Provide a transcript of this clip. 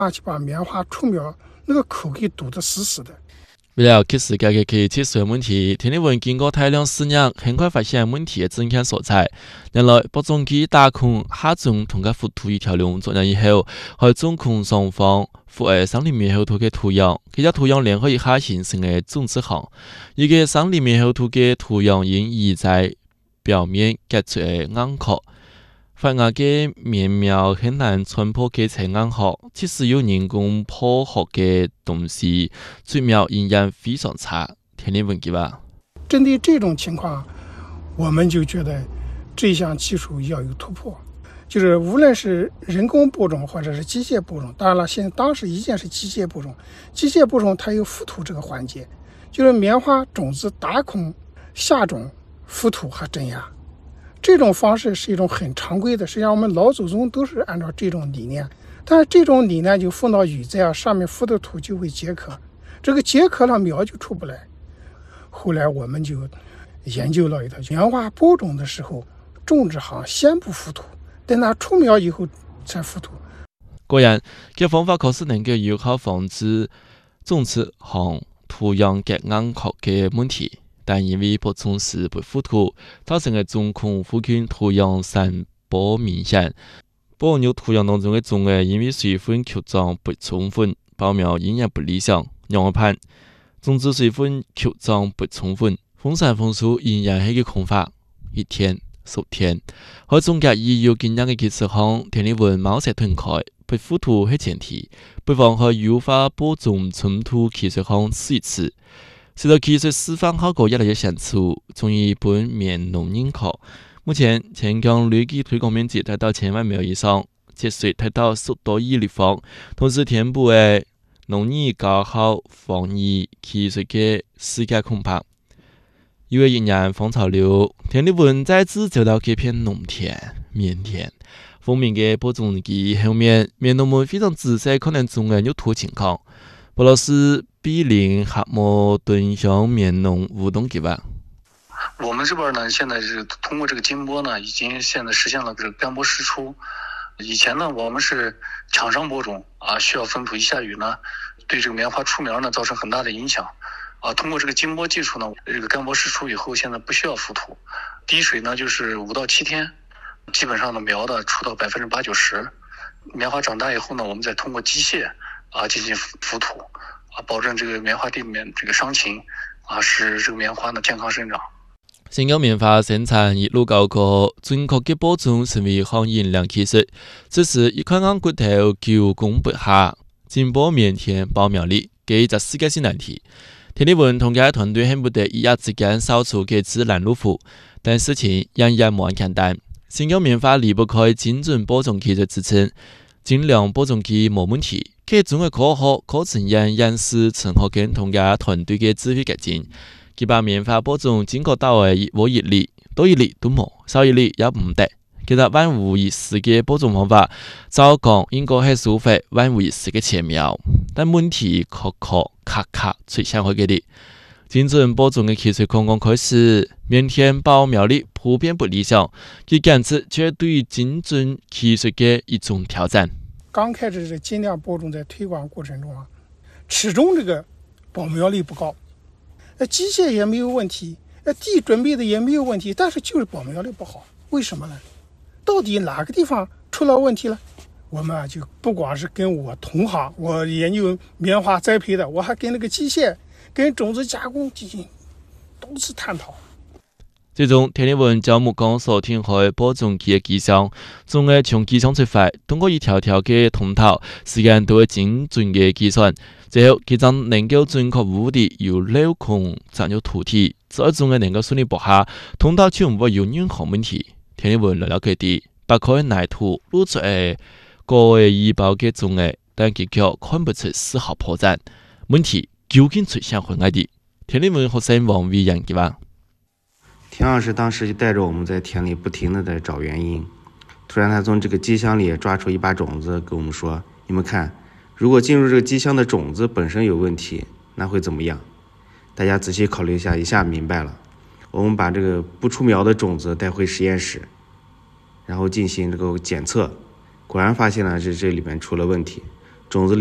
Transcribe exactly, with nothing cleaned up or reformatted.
去把棉花出苗那个口给堵得死死的。 为了及时解决其技术问题，天气文经过大量试验，很快发现问题的症结所在。原来播种机打孔下种同个覆土一条龙作业以后，在种孔上方附在三厘米厚土嘅土壤，佢只土壤联合一下形成嘅种子行。一个三厘米厚土嘅土壤因移在表面结出嘅硬壳。发芽嘅棉苗很难穿破嘅层硬壳，即使有人工破壳嘅东西，出苗营养非常差。天气问题吧。 针对这种情况，我们就觉得这项技术要有突破，就是无论是人工播种或者是机械播种，当然了，现在当时一件是机械播种，机械播种它有覆土这个环节，就是棉花种子打孔下种覆土和镇压。这种方式是一种很常规的，实际上我们老祖宗都是按照这种理念，但是这种理念就碰到雨灾啊，上面覆的土就会结壳，这个结壳了苗就出不来。后来我们就研究了一套，棉花播种的时候，种植行先不覆土，等它出苗以后才覆土。 果然，这方法确实能够有效防止种植行土壤结硬壳的问题。但因为播种时不覆土，造成的种孔附近土壤散播明显，播入土壤当中的种子因为水分吸涨不充分，包苗营养不理想。让我判，种子水分吸涨不充分，风散风速营养系个空法，一天、十天。喺种植已有经验的技术上，天气温毛色吞开，不覆土是前提，不妨喺优化播种存土技术上试一试。随着技术示范效果越来越显著，从一般面农认可。目前，全港累计推广面积达到千万苗以上，节水达到十多亿立方，同时填补的农业高效防疫技术的世界空白。因为一年风潮流，天气温再次走到这片农田、棉田。封面的播种机后面，棉农们非常仔细可能种的有土情况。俄罗斯比邻哈姆顿乡棉农互动计划。 我们这边呢，现在是通过这个金播呢，已经现在实现了这个干播湿出。以前呢，我们是抢上播种啊，需要分土，一下雨呢，对这个棉花出苗呢造成很大的影响啊。通过这个金播技术呢，这个干播湿出以后，现在不需要覆土，滴水呢就是五到七天，基本上的苗的出到百分之八九十。棉花长大以后呢，我们再通过机械啊进行覆土啊，保证这个棉花地面这个伤情啊，使这个棉花呢健康生长。 新疆棉花生产一路高过，准确的播种成为行业量技术。此时一块硬骨头九公不下，金播棉田包苗力，给一个世界性难题。天气文同家团队恨不得一夜之间扫除给自然路虎，但事情仍然冇咁简单。新疆棉花离不开精准播种技术支撑，精良播种机冇问题。佢总嘅科学可承认人事陈学根同家团队嘅智慧结晶。佢把棉花播种经过到位一窝一粒，多一粒都冇，少一粒也唔得。其實萬無一失嘅播種方法，照講應該係收回萬無一失嘅前苗，但問題確確卡卡出現喺嗰啲。精準播種嘅技術剛剛開始，棉田包苗率普遍不理想，佢簡直絕對精準技術嘅一種挑戰。 剛開始這精量播種在推廣過程中啊，始終這個保苗率不高，呃，機械也沒有問題，呃，地準備的也沒有問題，但是就是保苗率不好，為什麼呢？到底哪個地方出了問題了？我們啊就不光是跟我同行，我研究棉花栽培的，我還跟那個機械、跟種子加工進行多次探討。 最終，天氣文將目光鎖定喺播種機嘅機箱，從而從機箱出發，通過一條條嘅通道，時間都會精準嘅計算，最後佢將能夠準確無誤地由鏤空進入土地，最終能夠順利播下，通道就唔會有任何問題。天氣文聊聊佢哋，把佢泥土露出誒個位醫包嘅種誒，但結果看不出絲毫破綻。問題究竟出現喺哪裡？天氣文學生王偉陽嘅話。 田老師當時就帶着我們在田裡不停地在找原因，突然他從這個機箱裡抓出一把種子跟我們說，你們看，如果進入這個機箱的種子本身有問題，那會怎麼樣？大家仔細考慮一下，一下明白了。我們把這個不出苗的種子帶回實驗室，然後進行這個檢測，果然發現了這這裡面出了問題。 种子